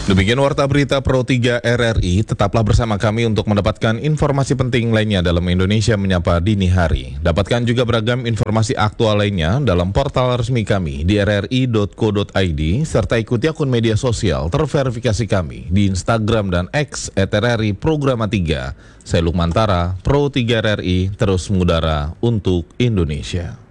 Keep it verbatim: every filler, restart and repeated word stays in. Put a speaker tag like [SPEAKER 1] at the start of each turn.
[SPEAKER 1] Demikian Warta Berita Pro tiga R R I, tetaplah bersama kami untuk mendapatkan informasi penting lainnya dalam Indonesia Menyapa Dini Hari. Dapatkan juga beragam informasi aktual lainnya dalam portal resmi kami di r r i dot co dot i d, serta ikuti akun media sosial terverifikasi kami di Instagram dan X et r r i Programa tiga. Saya Lukmantara, Pro tiga R R I, terus mengudara untuk Indonesia.